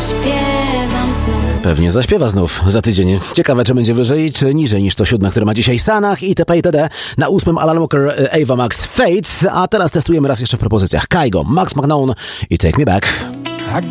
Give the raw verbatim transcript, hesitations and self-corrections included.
zaśpiewam znów. Pewnie zaśpiewa znów za tydzień. Ciekawe, czy będzie wyżej, czy niżej niż to siódme, które ma dzisiaj Sanach itp. itd. Na ósmym Alan Walker, Ava Max, Fate. A teraz testujemy raz jeszcze w propozycjach. Kygo, Max McKnown i Take Me Back.